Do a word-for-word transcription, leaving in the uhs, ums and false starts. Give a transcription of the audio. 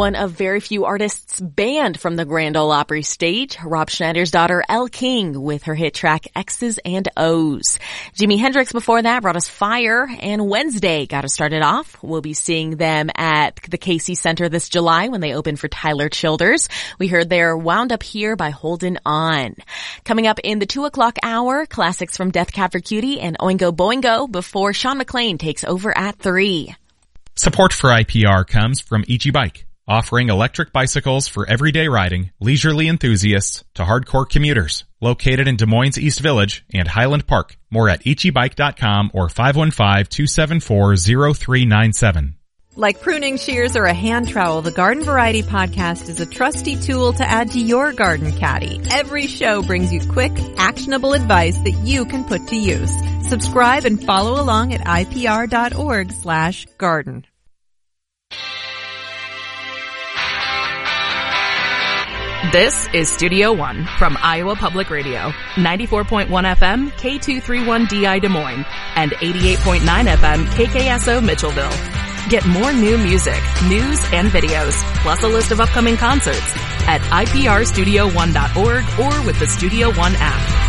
one of very few artists banned from the Grand Ole Opry stage, Rob Schneider's daughter, Elle King, with her hit track X's and O's. Jimi Hendrix before that brought us Fire, and Wednesday got us started off. We'll be seeing them at the Casey Center this July when they open for Tyler Childers. We heard their Wound Up Here by Holdin' On. Coming up in the two o'clock hour, classics from Death Cab for Cutie and Oingo Boingo before Sean McLean takes over at three. Support for I P R comes from Ichi Bike, offering electric bicycles for everyday riding, leisurely enthusiasts to hardcore commuters. Located in Des Moines East Village and Highland Park. More at ichi bike dot com or five one five, two seven four, zero three nine seven. Like pruning shears or a hand trowel, the Garden Variety Podcast is a trusty tool to add to your garden caddy. Every show brings you quick, actionable advice that you can put to use. Subscribe and follow along at I P R dot org slash garden. This is Studio One from Iowa Public Radio, ninety-four point one F M, K two thirty-one D I Des Moines, and eighty-eight point nine F M, K K S O Mitchellville. Get more new music, news, and videos, plus a list of upcoming concerts at I P R studio one dot org or with the Studio One app.